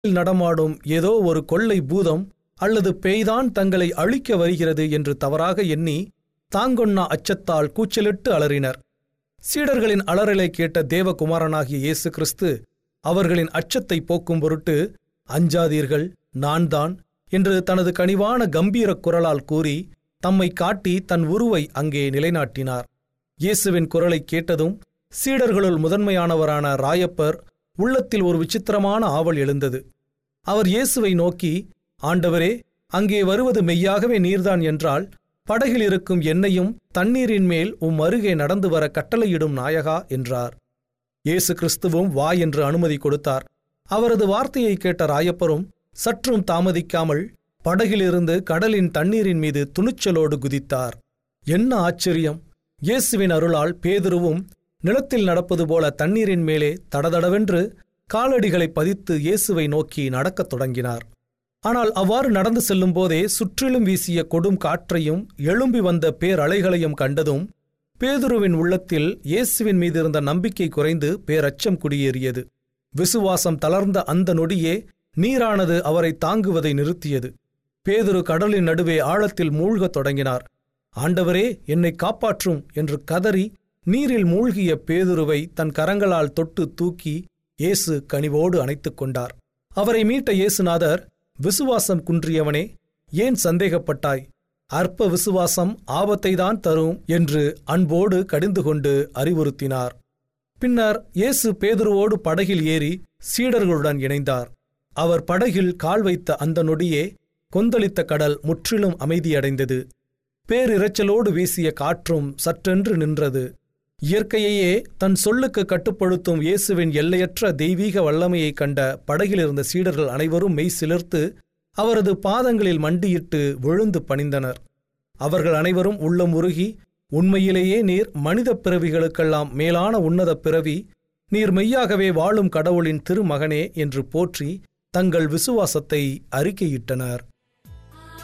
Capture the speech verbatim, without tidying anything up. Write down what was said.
நடமாடும் ஏதோ ஒரு கொள்ளை பூதம் அல்லது பேய்தான் தங்களை அழிக்க வருகிறது என்று தவறாக எண்ணி தாங்கொண்ணா அச்சத்தால் கூச்சலிட்டு அலறினர். சீடர்களின் அலறலை கேட்ட தேவகுமாரனாகிய இயேசு கிறிஸ்து அவர்களின் அச்சத்தை போக்கும் பொருட்டு, அஞ்சாதீர்கள், நான் தான் என்று தனது கனிவான கம்பீர குரலால் கூறி தம்மை காட்டி தன் உருவை அங்கே நிலைநாட்டினார். இயேசுவின் குரலை கேட்டதும் சீடர்களுள் முதன்மையானவரான ராயப்பர் உள்ளத்தில் ஒரு விசித்திரமான ஆவல் எழுந்தது. அவர் இயேசுவை நோக்கி, ஆண்டவரே, அங்கே வருவது மெய்யாகவே நீர்தான் என்றால் படகில் இருக்கும் என்னையும் தண்ணீரின் மேல் உம் அருகே நடந்து வர கட்டளையிடும் நாயகா என்றார். இயேசு கிறிஸ்துவும் வா என்று அனுமதி கொடுத்தார். அவரது வார்த்தையை கேட்ட ராயப்பரும் சற்றும் தாமதிக்காமல் படகிலிருந்து கடலின் தண்ணீரின் மீது துணிச்சலோடு குதித்தார். என்ன ஆச்சரியம்! இயேசுவின் அருளால் பேதுருவும் நிலத்தில் நடப்பது போல தண்ணீரின் மேலே தடதடவென்று காலடிகளை பதித்து இயேசுவை நோக்கி நடக்கத் தொடங்கினார். ஆனால் அவ்வாறு நடந்து செல்லும் போதே சுற்றிலும் வீசிய கொடும் காற்றையும் எழும்பி வந்த பேரலைகளையும் கண்டதும் பேதுருவின் உள்ளத்தில் இயேசுவின் மீது இருந்த நம்பிக்கை குறைந்து பேரச்சம் குடியேறியது. விசுவாசம் தளர்ந்த அந்த நொடியே நீரானது அவரை தாங்குவதை நிறுத்தியது. பேதுரு கடலின் நடுவே ஆழத்தில் மூழ்கத் தொடங்கினார். ஆண்டவரே, என்னை காப்பாற்றும் என்று கதறி நீரில் மூழ்கிய பேதுருவை தன் கரங்களால் தொட்டு தூக்கி இயேசு கனிவோடு அணைத்துக் கொண்டார். அவரை மீட்ட இயேசுநாதர், விசுவாசம் குன்றியவனே, ஏன் சந்தேகப்பட்டாய்? அற்ப விசுவாசம் ஆபத்தை தான் தரும் என்று அன்போடு கடிந்து கொண்டு அறிவுறுத்தினார். பின்னர் இயேசு பேதுருவோடு படகில் ஏறி சீடர்களுடன் இணைந்தார். அவர் படகில் கால் வைத்த அந்த நொடியே கொந்தளித்த கடல் முற்றிலும் அமைதியடைந்தது. பேரிரைச்சலோடு வீசிய காற்றும் சற்றென்று நின்றது. இயற்கையையே தன் சொல்லுக்கு கட்டுப்படுத்தும் இயேசுவின் எல்லையற்ற தெய்வீக வல்லமையை கண்ட படகிலிருந்த சீடர்கள் அனைவரும் மெய் சிலிர்த்து அவரது பாதங்களில் மண்டியிட்டு விழுந்து பணிந்தனர். அவர்கள் அனைவரும் உள்ளம் உருகி, உண்மையிலேயே நீர் மனித பிறவிகளுக்கெல்லாம் மேலான உன்னத பிறவி, நீர் மெய்யாகவே வாழும் கடவுளின் திருமகனே என்று போற்றி தங்கள் விசுவாசத்தை அறிக்கையிட்டனர்.